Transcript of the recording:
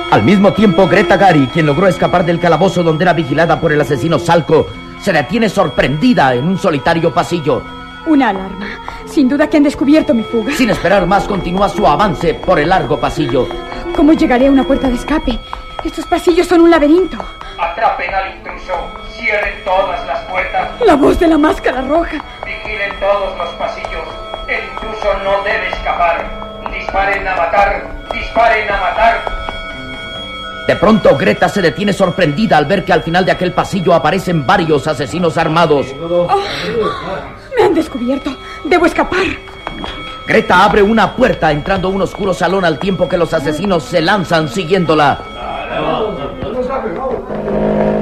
Al mismo tiempo, Greta Gary, quien logró escapar del calabozo donde era vigilada por el asesino Salco, se detiene sorprendida en un solitario pasillo. Una alarma. Sin duda que han descubierto mi fuga. Sin esperar más, continúa su avance por el largo pasillo. ¿Cómo llegaré a una puerta de escape? Estos pasillos son un laberinto. Atrapen al intruso. Cierren todas las puertas. La voz de la máscara roja. Vigilen todos los pasillos. El intruso no debe escapar. Disparen a matar. Disparen a matar. De pronto, Greta se detiene sorprendida al ver que al final de aquel pasillo aparecen varios asesinos armados. Oh, me han descubierto. Debo escapar. Greta abre una puerta entrando a un oscuro salón al tiempo que los asesinos se lanzan siguiéndola.